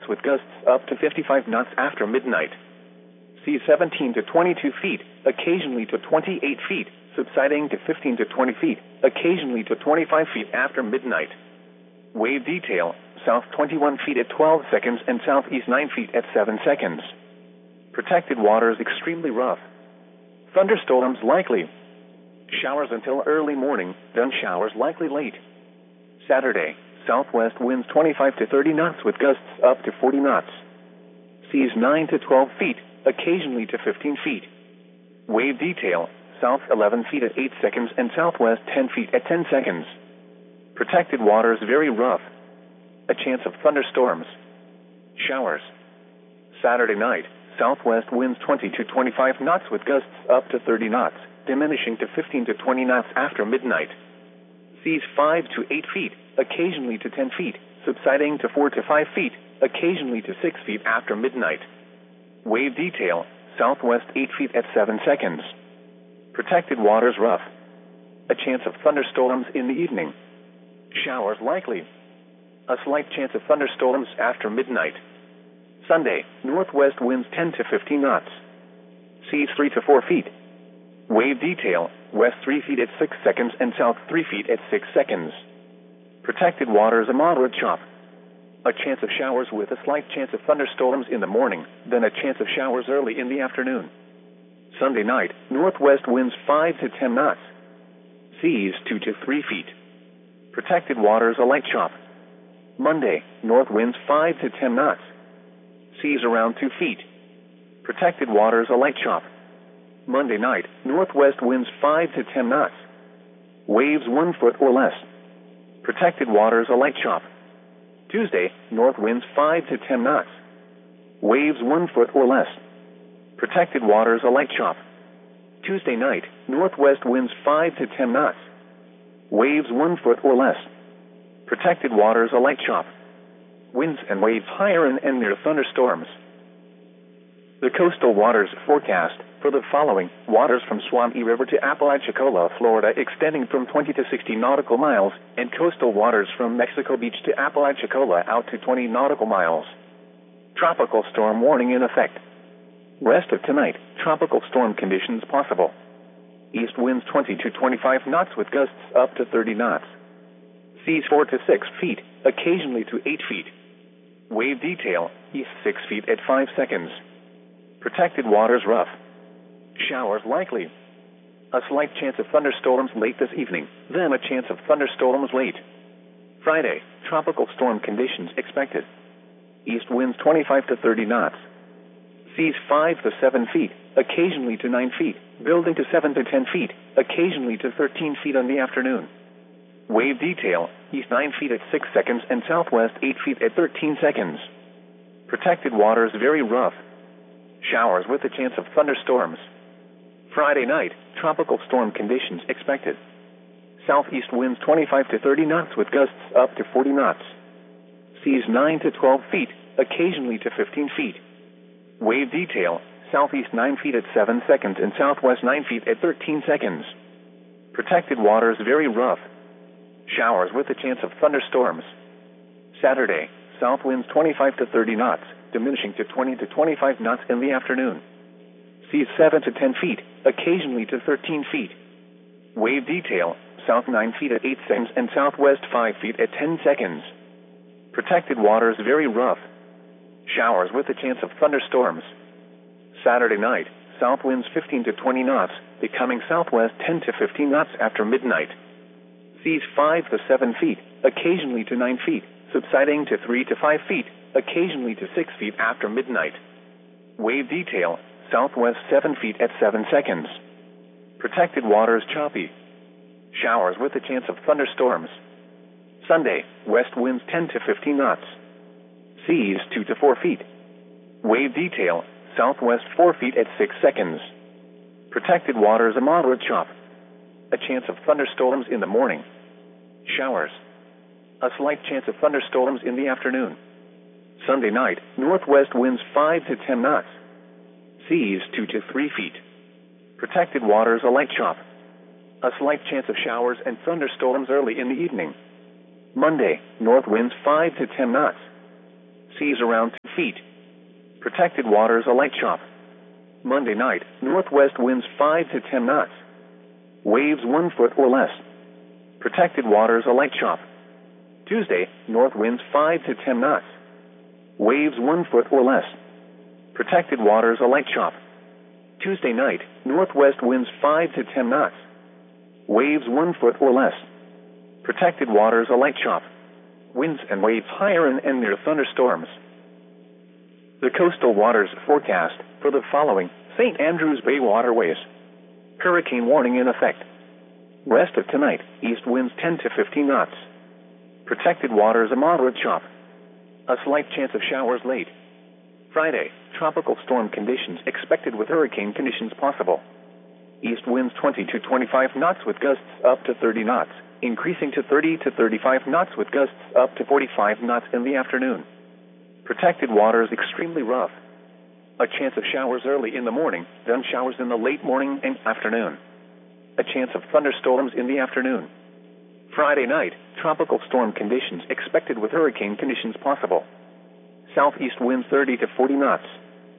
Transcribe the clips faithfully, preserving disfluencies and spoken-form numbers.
with gusts up to fifty-five knots after midnight. Seas seventeen to twenty-two feet, occasionally to twenty-eight feet, subsiding to fifteen to twenty feet, occasionally to twenty-five feet after midnight. Wave detail, south twenty-one feet at twelve seconds and southeast nine feet at seven seconds. Protected waters extremely rough. Thunderstorms likely. Showers until early morning, then showers likely late. Saturday, southwest winds twenty-five to thirty knots with gusts up to forty knots. Seas nine to twelve feet, occasionally to fifteen feet. Wave detail, south eleven feet at eight seconds and southwest ten feet at ten seconds. Protected waters very rough. A chance of thunderstorms. Showers. Saturday night, southwest winds twenty to twenty-five knots with gusts up to thirty knots, diminishing to fifteen to twenty knots after midnight. Seas five to eight feet, occasionally to ten feet, subsiding to four to five feet, occasionally to six feet after midnight. Wave detail, southwest eight feet at seven seconds. Protected waters rough. A chance of thunderstorms in the evening. Showers likely. A slight chance of thunderstorms after midnight. Sunday, northwest winds ten to fifteen knots. Seas three to four feet. Wave detail, west three feet at six seconds and south three feet at six seconds. Protected waters a moderate chop. A chance of showers with a slight chance of thunderstorms in the morning, then a chance of showers early in the afternoon. Sunday night, northwest winds five to ten knots. Seas two to three feet. Protected waters a light chop. Monday, north winds five to ten knots. Seas around two feet. Protected waters a light chop. Monday night, northwest winds five to ten knots. Waves one foot or less. Protected waters a light chop. Tuesday, north winds five to ten knots. Waves one foot or less. Protected waters a light chop. Tuesday night, northwest winds five to ten knots. Waves one foot or less. Protected waters a light chop. Winds and waves higher and, and near thunderstorms. The coastal waters forecast for the following: waters from Swami River to Apalachicola, Florida, extending from twenty to sixty nautical miles, and coastal waters from Mexico Beach to Apalachicola out to twenty nautical miles. Tropical storm warning in effect. Rest of tonight, tropical storm conditions possible. East winds twenty to twenty-five knots with gusts up to thirty knots. Seas four to six feet, occasionally to eight feet. Wave detail, east six feet at five seconds. Protected waters rough. Showers likely. A slight chance of thunderstorms late this evening, then a chance of thunderstorms late. Friday, tropical storm conditions expected. East winds twenty-five to thirty knots. Seas five to seven feet, occasionally to nine feet, building to seven to ten feet, occasionally to thirteen feet in the afternoon. Wave detail, east nine feet at six seconds and southwest eight feet at thirteen seconds. Protected waters very rough. Showers with a chance of thunderstorms. Friday night, tropical storm conditions expected. Southeast winds twenty-five to thirty knots with gusts up to forty knots. Seas nine to twelve feet, occasionally to fifteen feet. Wave detail, southeast nine feet at seven seconds and southwest nine feet at thirteen seconds. Protected waters very rough. Showers with a chance of thunderstorms. Saturday, south winds twenty-five to thirty knots, diminishing to twenty to twenty-five knots in the afternoon. Seas seven to ten feet, occasionally to thirteen feet. Wave detail, south nine feet at eight seconds and southwest five feet at ten seconds. Protected waters very rough. Showers with a chance of thunderstorms. Saturday night, south winds fifteen to twenty knots, becoming southwest ten to fifteen knots after midnight. Seas five to seven feet, occasionally to nine feet, subsiding to three to five feet, occasionally to six feet after midnight. Wave detail, southwest seven feet at seven seconds. Protected waters choppy. Showers with a chance of thunderstorms. Sunday, west winds ten to fifteen knots. Seas two to four feet. Wave detail, southwest four feet at six seconds. Protected waters a moderate chop. A chance of thunderstorms in the morning. Showers. A slight chance of thunderstorms in the afternoon. Sunday night, northwest winds five to ten knots. Seas two to three feet. Protected waters a light chop. A slight chance of showers and thunderstorms early in the evening. Monday, north winds five to ten knots. seas around two feet. Protected waters a light chop. Monday night, northwest winds five to ten knots. Waves one foot or less. Protected waters a light chop. Tuesday, north winds five to ten knots. Waves one foot or less. Protected waters a light chop. Tuesday night, northwest winds five to ten knots. Waves one foot or less. Protected waters a light chop. Winds and waves higher and, and near thunderstorms. The coastal waters forecast for the following Saint Andrews Bay waterways. Hurricane warning in effect. West of tonight, east winds ten to fifteen knots. Protected waters a moderate chop. A slight chance of showers late. Friday, tropical storm conditions expected with hurricane conditions possible. East winds twenty to twenty-five knots with gusts up to thirty knots, increasing to thirty to thirty-five knots with gusts up to forty-five knots in the afternoon. Protected waters extremely rough. A chance of showers early in the morning, then showers in the late morning and afternoon. A chance of thunderstorms in the afternoon. Friday night, tropical storm conditions expected with hurricane conditions possible. Southeast winds thirty to forty knots.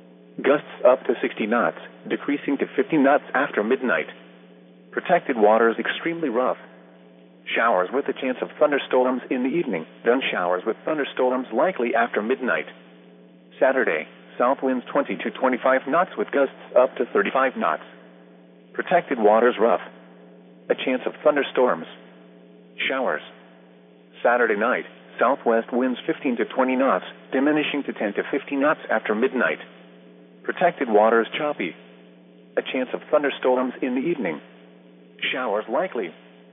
Gusts up to sixty knots, decreasing to fifty knots after midnight. Protected waters extremely rough. Showers with a chance of thunderstorms in the evening, then showers with thunderstorms likely after midnight. Saturday, south winds twenty to twenty-five knots with gusts up to thirty-five knots. Protected waters rough. A chance of thunderstorms. Showers. Saturday night, southwest winds fifteen to twenty knots, diminishing to ten to fifteen knots after midnight. Protected waters choppy. A chance of thunderstorms in the evening. Showers likely.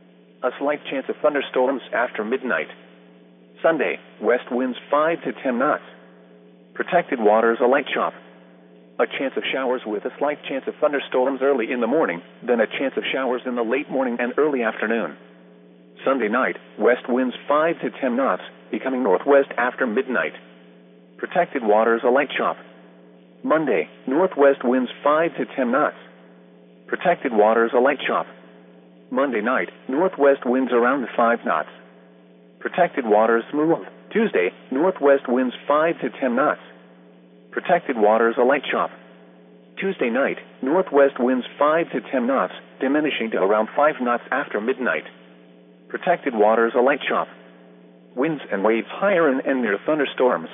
A slight chance of thunderstorms after midnight. Sunday, west winds five to ten knots. Protected waters a light chop. A chance of showers with a slight chance of thunderstorms early in the morning, then a chance of showers in the late morning and early afternoon. Sunday night, west winds five to ten knots, becoming northwest after midnight. Protected waters a light chop. Monday, northwest winds five to ten knots. Protected waters a light chop. Monday night, northwest winds around five knots. Protected waters smooth. Tuesday, northwest winds five to ten knots. Protected waters a light chop. Tuesday night, northwest winds five to ten knots, diminishing to around five knots after midnight. Protected waters a light chop. Winds and waves higher and, and near thunderstorms.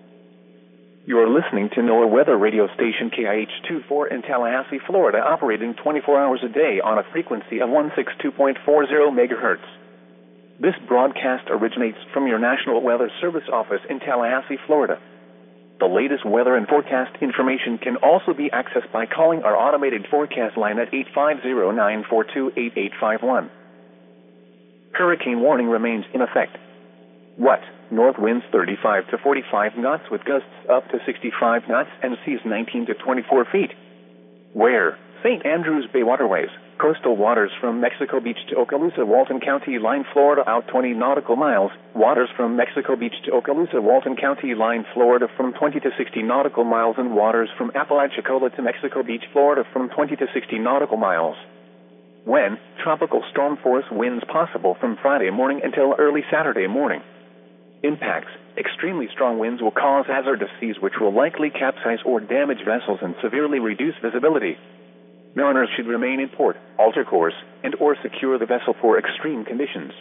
You are listening to NOAA Weather Radio Station K I H twenty-four in Tallahassee, Florida, operating twenty-four hours a day on a frequency of one sixty-two point four zero megahertz. This broadcast originates from your National Weather Service office in Tallahassee, Florida. The latest weather and forecast information can also be accessed by calling our automated forecast line at eight five zero, nine four two, eight eight five one. Hurricane warning remains in effect. What? North winds thirty-five to forty-five knots with gusts up to sixty-five knots and seas nineteen to twenty-four feet. Where? Saint Andrews Bay waterways, coastal waters from Mexico Beach to Okaloosa, Walton County line, Florida out twenty nautical miles, waters from Mexico Beach to Okaloosa, Walton County line, Florida from twenty to sixty nautical miles, and waters from Apalachicola to Mexico Beach, Florida from twenty to sixty nautical miles. When? Tropical storm force winds possible from Friday morning until early Saturday morning. Impacts. Extremely strong winds will cause hazardous seas which will likely capsize or damage vessels and severely reduce visibility. Mariners should remain in port, alter course, and or secure the vessel for extreme conditions.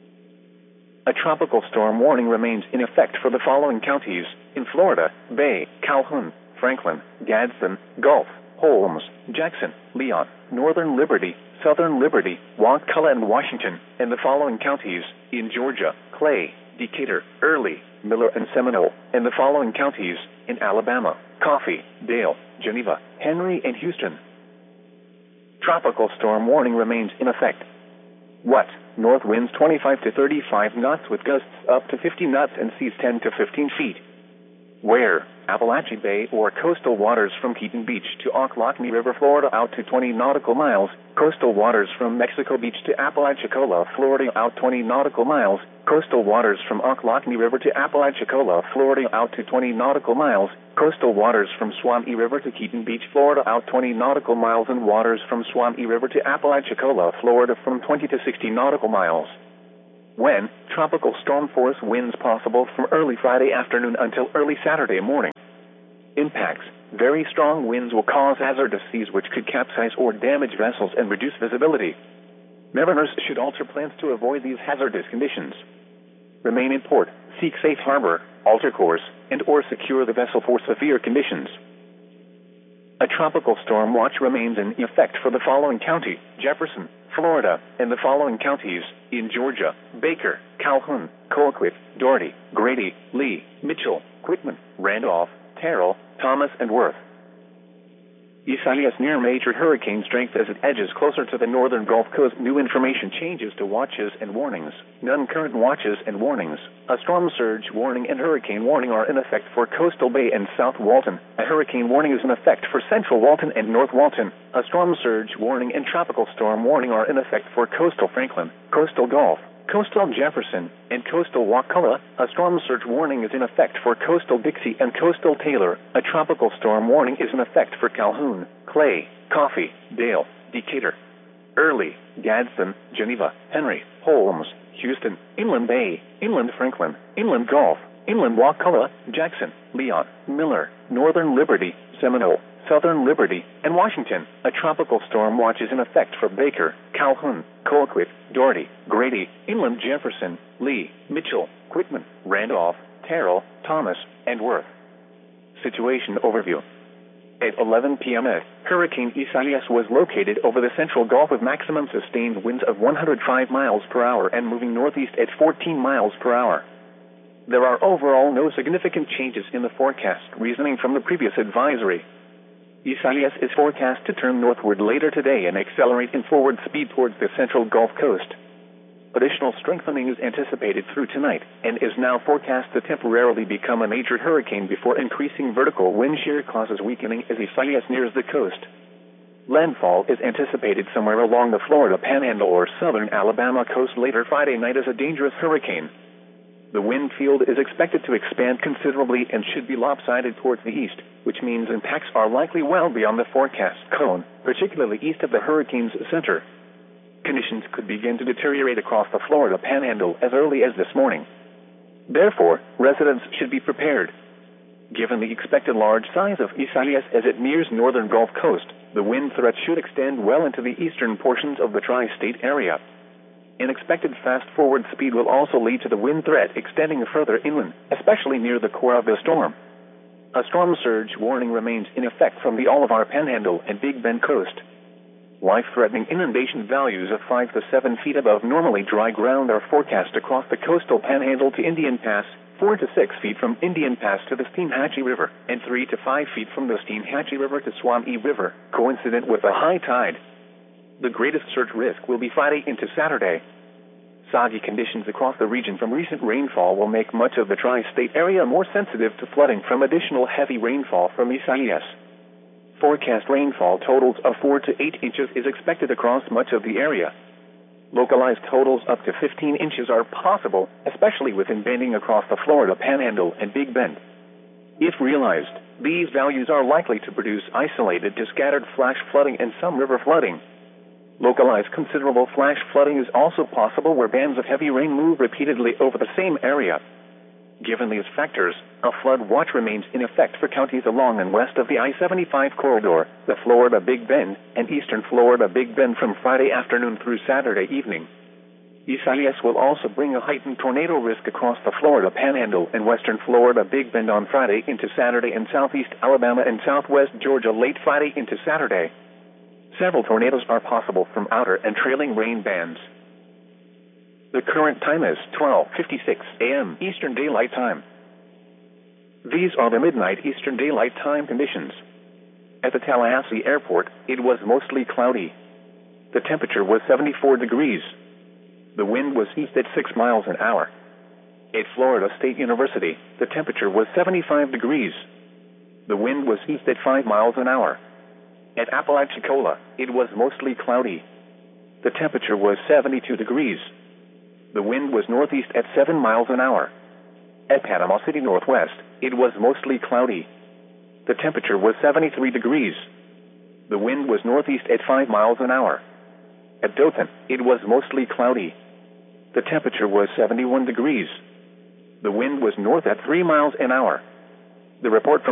A tropical storm warning remains in effect for the following counties in Florida: Bay, Calhoun, Franklin, Gadsden, Gulf, Holmes, Jackson, Leon, Northern Liberty, Southern Liberty, Wakulla, and Washington, and the following counties in Georgia: Clay, Decatur, Early, Miller, and Seminole, and the following counties in Alabama: Coffee, Dale, Geneva, Henry, and Houston. Tropical storm warning remains in effect. What? North winds twenty-five to thirty-five knots with gusts up to fifty knots and seas ten to fifteen feet. Where? Appalachia Bay or coastal waters from Keaton Beach to Ocklawaha River, Florida out to twenty nautical miles, coastal waters from Mexico Beach to Apalachicola, Florida out twenty nautical miles, coastal waters from Ocklawaha River to Apalachicola, Florida out to twenty nautical miles, coastal waters from Swanee River to Keaton Beach, Florida out twenty nautical miles, and waters from Swanee River to Apalachicola, Florida from twenty to sixty nautical miles. When, tropical storm force winds possible from early Friday afternoon until early Saturday morning. Impacts. Very strong winds will cause hazardous seas which could capsize or damage vessels and reduce visibility. Mariners should alter plans to avoid these hazardous conditions. Remain in port, seek safe harbor, alter course, and or secure the vessel for severe conditions. A tropical storm watch remains in effect for the following county: Jefferson, Florida, and the following counties in Georgia: Baker, Calhoun, Colquitt, Dougherty, Grady, Lee, Mitchell, Quitman, Randolph, Terrell, Thomas, and Worth. Isaias near major hurricane strength as it edges closer to the northern Gulf Coast. New information changes to watches and warnings. Non-current watches and warnings. A storm surge warning and hurricane warning are in effect for Coastal Bay and South Walton. A hurricane warning is in effect for Central Walton and North Walton. A storm surge warning and tropical storm warning are in effect for Coastal Franklin, Coastal Gulf, Coastal Jefferson, and Coastal Wakulla. A storm surge warning is in effect for Coastal Dixie and Coastal Taylor. A tropical storm warning is in effect for Calhoun, Clay, Coffee, Dale, Decatur, Early, Gadsden, Geneva, Henry, Holmes, Houston, Inland Bay, Inland Franklin, Inland Gulf, Inland Wakulla, Jackson, Leon, Miller, Northern Liberty, Seminole, Southern Liberty, and Washington. A tropical storm watch is in effect for Baker, Calhoun, Colquitt, Dougherty, Grady, Inland Jefferson, Lee, Mitchell, Quitman, Randolph, Terrell, Thomas, and Worth. Situation overview. At eleven p m Hurricane Isaias was located over the central Gulf with maximum sustained winds of one hundred five miles per hour and moving northeast at fourteen miles per hour. There are overall no significant changes in the forecast, reasoning from the previous advisory. Isaias is forecast to turn northward later today and accelerate in forward speed towards the central Gulf Coast. Additional strengthening is anticipated through tonight and is now forecast to temporarily become a major hurricane before increasing vertical wind shear causes weakening as Isaias nears the coast. Landfall is anticipated somewhere along the Florida Panhandle or southern Alabama coast later Friday night as a dangerous hurricane. The wind field is expected to expand considerably and should be lopsided towards the east, which means impacts are likely well beyond the forecast cone, particularly east of the hurricane's center. Conditions could begin to deteriorate across the Florida Panhandle as early as this morning. Therefore, residents should be prepared. Given the expected large size of Isaias as it nears northern Gulf Coast, the wind threat should extend well into the eastern portions of the tri-state area. An expected fast-forward speed will also lead to the wind threat extending further inland, especially near the core of the storm. A storm surge warning remains in effect from the All-of-Our Panhandle and Big Bend coast. Life-threatening inundation values of five to seven feet above normally dry ground are forecast across the coastal Panhandle to Indian Pass, four to six feet from Indian Pass to the Steinhatchee River, and three to five feet from the Steinhatchee River to Suwannee River, coincident with a high tide. The greatest surge risk will be Friday into Saturday. Soggy conditions across the region from recent rainfall will make much of the tri-state area more sensitive to flooding from additional heavy rainfall from Isaias. Forecast rainfall totals of four to eight inches is expected across much of the area. Localized totals up to fifteen inches are possible, especially within bending across the Florida Panhandle and Big Bend. If realized, these values are likely to produce isolated to scattered flash flooding and some river flooding. Localized considerable flash flooding is also possible where bands of heavy rain move repeatedly over the same area. Given these factors, a flood watch remains in effect for counties along and west of the I seventy-five corridor, the Florida Big Bend, and eastern Florida Big Bend from Friday afternoon through Saturday evening. Isaias will also bring a heightened tornado risk across the Florida Panhandle and western Florida Big Bend on Friday into Saturday and southeast Alabama and southwest Georgia late Friday into Saturday. Several tornadoes are possible from outer and trailing rain bands. The current time is twelve fifty-six a m Eastern Daylight Time. These are the midnight Eastern Daylight Time conditions. At the Tallahassee Airport, it was mostly cloudy. The temperature was seventy-four degrees. The wind was east at six miles an hour. At Florida State University, the temperature was seventy-five degrees. The wind was east at five miles an hour. At Apalachicola, it was mostly cloudy. The temperature was seventy-two degrees. The wind was northeast at seven miles an hour. At Panama City Northwest, it was mostly cloudy. The temperature was seventy-three degrees. The wind was northeast at five miles an hour. At Dothan, it was mostly cloudy. The temperature was seventy-one degrees. The wind was north at three miles an hour. The report from